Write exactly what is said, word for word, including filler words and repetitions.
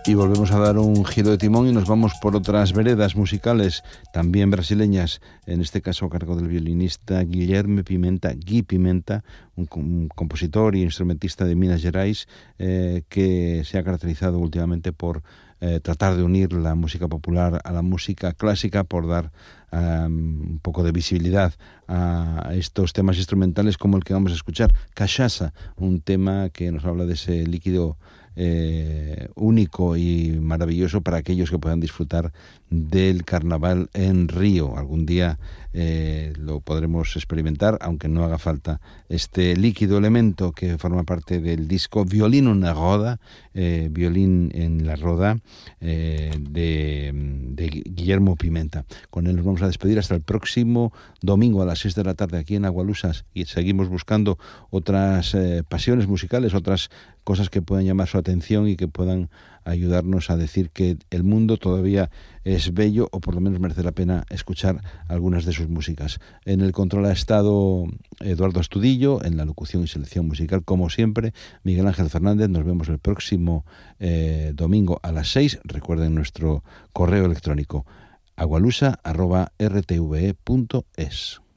Y volvemos a dar un giro de timón y nos vamos por otras veredas musicales, también brasileñas, en este caso a cargo del violinista Guilherme Pimenta, Gui Pimenta, un, un compositor y instrumentista de Minas Gerais, eh, que se ha caracterizado últimamente por eh, tratar de unir la música popular a la música clásica, por dar um, un poco de visibilidad a estos temas instrumentales como el que vamos a escuchar, Cachaça, un tema que nos habla de ese líquido Eh, único y maravilloso para aquellos que puedan disfrutar del carnaval en Río. Algún día eh, lo podremos experimentar, aunque no haga falta este líquido elemento que forma parte del disco Violino na Roda, eh, Violín en la Roda, eh, de, de Guillermo Pimenta. Con él nos vamos a despedir hasta el próximo domingo a las seis de la tarde aquí en Agualusas, y seguimos buscando otras eh, pasiones musicales, otras cosas que puedan llamar su atención y que puedan ayudarnos a decir que el mundo todavía es bello, o por lo menos merece la pena escuchar algunas de sus músicas. En el control ha estado Eduardo Astudillo, en la locución y selección musical, como siempre, Miguel Ángel Fernández. Nos vemos el próximo eh, domingo a las seis. Recuerden nuestro correo electrónico agualusa arroba r t v e punto es.